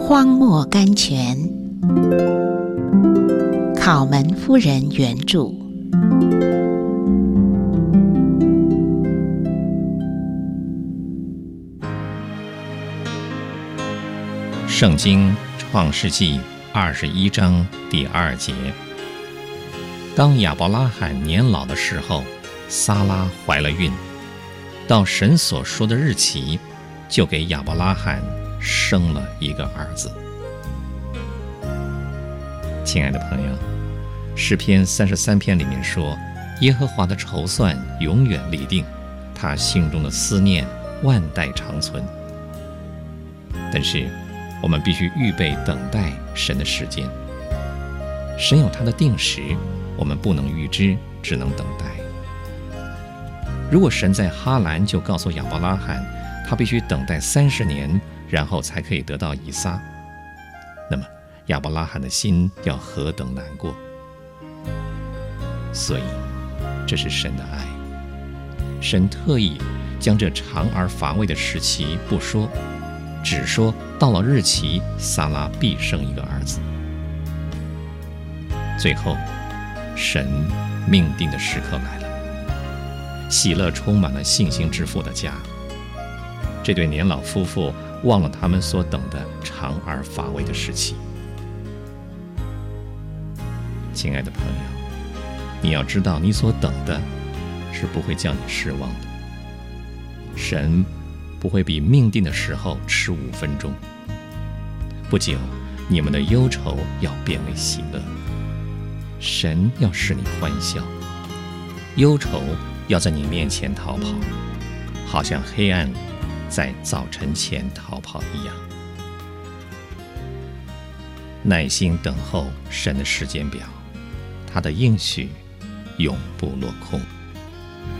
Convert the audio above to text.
荒漠甘泉，考门夫人原著。 圣经创世纪21章第2节，当亚伯拉罕年老的时候，撒拉怀了孕，到神所说的日期，就给亚伯拉罕生了一个儿子。亲爱的朋友，诗篇33篇里面说，耶和华的筹算永远立定，他心中的思念万代长存。但是我们必须预备等待神的时间。神有他的定时，我们不能预知，只能等待。如果神在哈兰就告诉亚伯拉罕，他必须等待30年，然后才可以得到以撒，那么亚伯拉罕的心要何等难过。所以这是神的爱，神特意将这长而乏味的时期不说，只说到了日期，撒拉必生一个儿子。最后神命定的时刻来了，喜乐充满了信心之父的家。这对年老夫妇忘了他们所等的长而乏味的时期。亲爱的朋友，你要知道，你所等的是不会叫你失望的。神不会比命定的时候迟5分钟。不久，你们的忧愁要变为喜乐，神要使你欢笑，忧愁要在你面前逃跑，好像黑暗在早晨前逃跑一样。耐心等候神的时间表，他的应许永不落空。